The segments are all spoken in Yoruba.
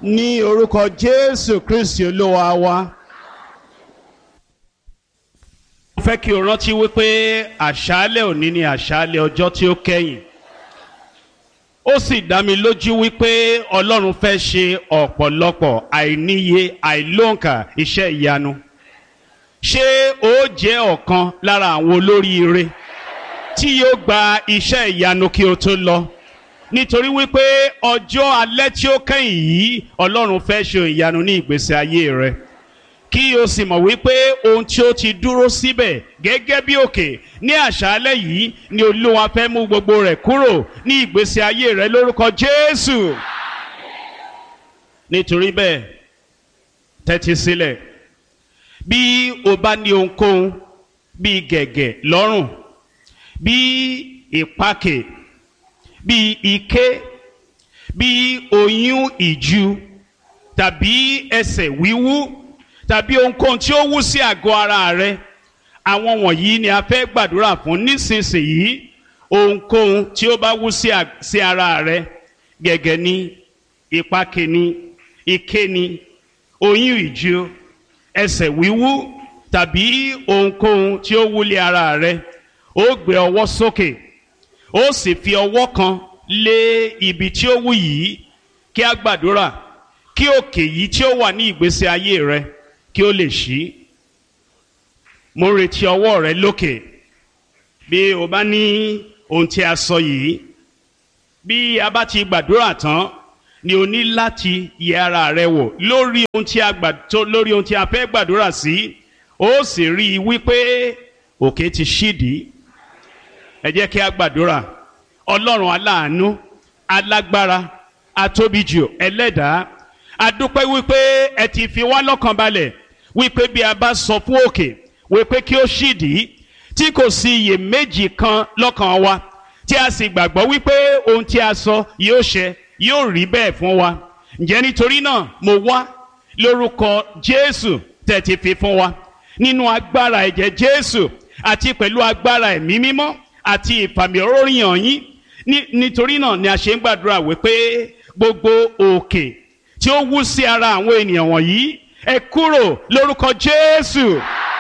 ní orúkọ Jésù Kristi Olúwa wa. Mo fẹ́ kí o rántí wípé àṣálẹ́ òní ni àṣálẹ́ ọjọ́ tí ó kẹ́yìn. Ó sì dá mi lójú wípé Ọlọ́run fẹ́ ṣe ọ̀pọ̀lọpọ̀ àìníye àìlóǹkà iṣẹ́ ìyanu. Ṣé ó jẹ́ ọ̀kan lára àwọn olóríire tí yóò gba iṣẹ́ ìyanu kí o tó lọ? Nítorí wípé ọjọ́ alẹ́ tí ó kẹ́yìn yìí Ọlọ́run fẹ́ ṣe ìyanu ní ìgbésí ayé rẹ. Kí o sì mọ̀ wípé ohun tí ó ti dúró síbẹ̀ gẹ́gẹ́ bí òkè ní àṣálẹ́ yìí ni Olúwa fẹ́ mú gbogbo rẹ̀ kúrò ní ìgbésí ayé rẹ lórúkọ Jésù. Nítorí bẹ́ẹ̀, tẹ́tí sílẹ̀. Bí o bá ní ohunkóhun bí gẹ̀gẹ̀ lọ́rùn, bí ìpakè, bí ike, bí oyún ìju, tàbí ẹsẹ̀ wíwú, tàbí ohunkóhun tí ó wú sí àgọ́ ara rẹ, àwọn wọ̀nyí ni a fẹ́ gbàdúrà fún nísinsìnyí. Ohunkóhun tí ó bá wú sí ara rẹ, gẹ̀gẹ̀ ni, ìpakè ni, ike ni, oyún ìju, ẹsẹ̀ wíwú, tàbí ohunkóhun tí ó wú lé ara rẹ, ó gbé ọwọ́ sókè, ó sì fi ọwọ́ kan lé ibi tí ó wú yìí, kí a gbàdúrà kí òkè yìí tí ó wà ní ìgbésí ayé rẹ kí ó lè ṣí. Mo retí ọwọ́ rẹ lókè. Bí o bá ní ohun tí a sọ yìí, bí a bá ti gbàdúrà tán ni o ní láti yẹ ara rẹ wò lórí ohun tí a fẹ́ gbàdúrà sí. Ó sì rí i wípé òkè ti ṣídìí. Ẹ jẹ́ kí a gbàdúrà. Ọlọ́run aláàánú, alágbára, atóbijù, ẹlẹ́dàá, a dúpẹ́ wípé ẹ ti fi wá lọ́kàn balẹ̀ wípé bí a bá sọ fún òkè wípé kí ó ṣídìí, tí kò sí iyèméjì kan lọ́kàn wa, tí a sì gbàgbọ́ wípé ohun tí a sọ yóò ṣẹ, yóò rí bẹ́ẹ̀ fún wa. Ǹjẹ́ nítorí náà mo wá lórúkọ Jésù tẹ́ ti fi fún wa, nínú agbára ẹ̀jẹ̀ Jésù àti pẹ̀lú agbára ẹ̀mí mímọ́ àti ìfàmìróyàn yín. Nítorí náà ni a ṣe ń gbàdúrà wípé gbogbo òkè tí ó wú sí ara àwọn ènìyàn wọ̀nyí, ẹ kúrò lórúkọ Jésù.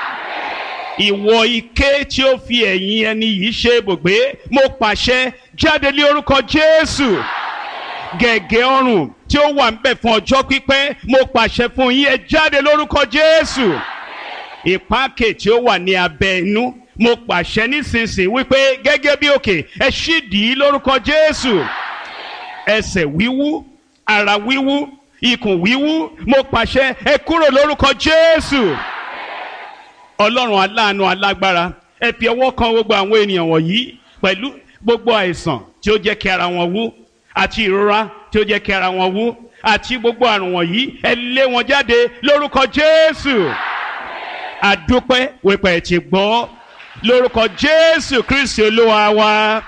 Ìwọ ike tí ó fi ẹ̀yìn ẹni yìí ṣe ibùgbé, mo pàṣẹ jáde lé orúkọ Jésù. Gẹ̀gẹ̀ ọrùn tí ó wà ńbẹ̀ fún ọjọ́ pípẹ́, mo pàṣẹ fún yín, ẹ jáde lórúkọ Jésù. Ìpakè tí ó wà ní abẹ́ inú, mo pàṣẹ nísinsìnyí wípé gẹ́gẹ́ bí òkè, ẹ ṣídìí lórúkọ Jésù. Ẹsẹ̀ wíwú, ara wíwú, ikùn wíwú, mo pàṣẹ ẹ kúrò lórúkọ Jésù. Ọlọ́run aláàánú alágbára, ẹ fi ọwọ́ kan gbogbo àwọn ènìyàn wọ̀nyí pẹ̀lú gbogbo àìsàn tí ó jẹ́ kí ara wọn wú, àti ìrora tí ó jẹ́ kí ara wọn wú, àti gbogbo àrùn wọ̀nyí, ẹ lé wọn jáde lórúkọ Jésù. Àdúpẹ́ wípé ẹ ti gbọ́ lórúkọ Jésù Kristi Olúwa wa.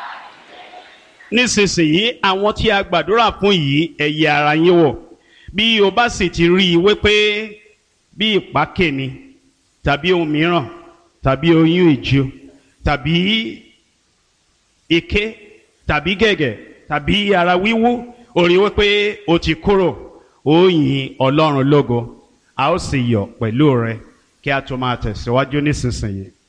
Nísinsìnyí àwọn tí a gbàdúrà fún yìí, ẹ yẹ ara yín wò. Bí o bá sì ti rí i wípé bí ìpakè ni, tàbí ohun mìíràn, tàbí oyún ìju, tàbí ike, tàbí gẹ̀gẹ̀, tàbí ara wíwú, ó rí wípé o ti kúrò, ó yìn Ọlọ́run lógo. A ó sì yọ̀ pẹ̀lú rẹ kí a tó máa tẹ̀síwájú nísinsìnyí.